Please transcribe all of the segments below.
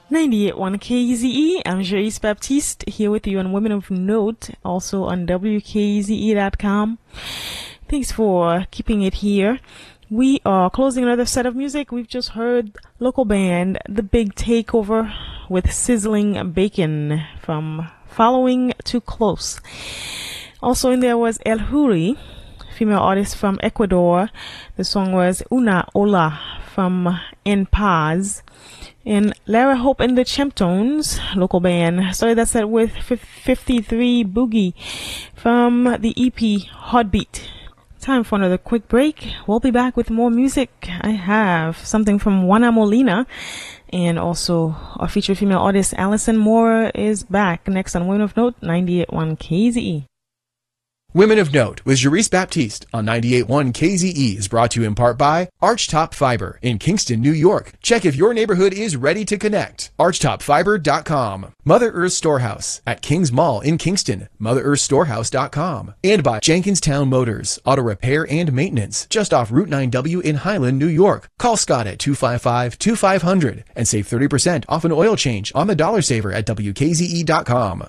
98.1 KZE. I'm Joyce Baptiste here with you on Women of Note, also on WKZE.com. Thanks for keeping it here. We are closing another set of music. We've just heard local band The Big Takeover with Sizzling Bacon from Following Too Close. Also in there was El Huri, female artist from Ecuador. The song was Una Ola from En Paz. And Lara Hope and the Champtones, local band, started that set with 53 Boogie from the EP Heartbeat. Time for another quick break. We'll be back with more music. I have something from Juana Molina, and also our featured female artist Alison Moore is back next on Women of Note 98.1 KZE. Women of Note with Joyce Baptiste on 98.1 KZE is brought to you in part by Archtop Fiber in Kingston, New York. Check if your neighborhood is ready to connect. ArchtopFiber.com. Mother Earth Storehouse at Kings Mall in Kingston. MotherEarthStorehouse.com. And by Jenkinstown Motors, auto repair and maintenance, just off Route 9W in Highland, New York. Call Scott at 255-2500 and save 30% off an oil change on the Dollar Saver at WKZE.com.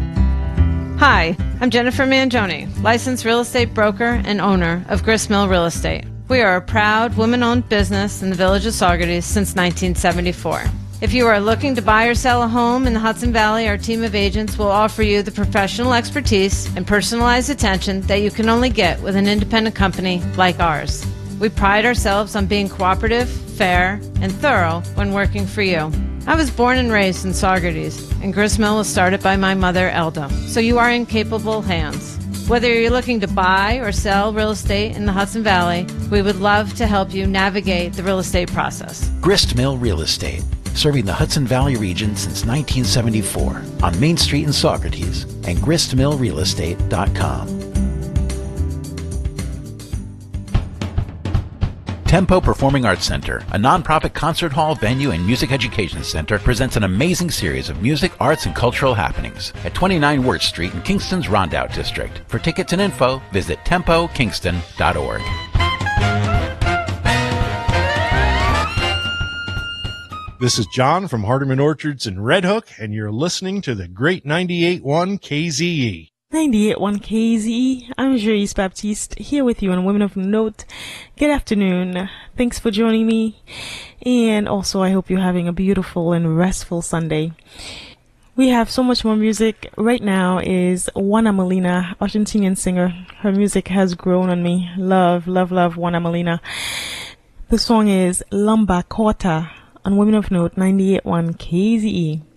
Hi, I'm Jennifer Mangione, licensed real estate broker and owner of Gristmill Real Estate. We are a proud women-owned business in the village of Saugerties since 1974. If you are looking to buy or sell a home in the Hudson Valley, our team of agents will offer you the professional expertise and personalized attention that you can only get with an independent company like ours. We pride ourselves on being cooperative, fair, and thorough when working for you. I was born and raised in Saugerties, and Gristmill was started by my mother, Elda, so you are in capable hands. Whether you're looking to buy or sell real estate in the Hudson Valley, we would love to help you navigate the real estate process. Gristmill Real Estate, serving the Hudson Valley region since 1974 on Main Street in Saugerties and gristmillrealestate.com. Tempo Performing Arts Center, a nonprofit concert hall, venue, and music education center, presents an amazing series of music, arts, and cultural happenings at 29 Wirt Street in Kingston's Rondout District. For tickets and info, visit tempokingston.org. This is John from Hardeman Orchards in Red Hook, and you're listening to the great 98.1 KZE. 98.1 KZE. I'm Joyce Baptiste here with you on Women of Note. Good afternoon. Thanks for joining me. And also, I hope you're having a beautiful and restful Sunday. We have so much more music. Right now is Juana Molina, Argentinian singer. Her music has grown on me. Love, love, love Juana Molina. The song is Lamba Corta on Women of Note 98.1 KZE.